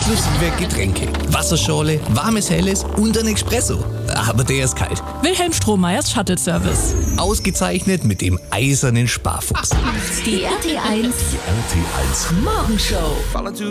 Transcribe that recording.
inklusive Getränke, Wasserschorle, warmes Helles und ein Espresso. Aber der ist kalt. Wilhelm Strohmeyers Shuttle-Service. Ausgezeichnet mit dem eisernen Sparfuchs. Die RT1 Morgenshow.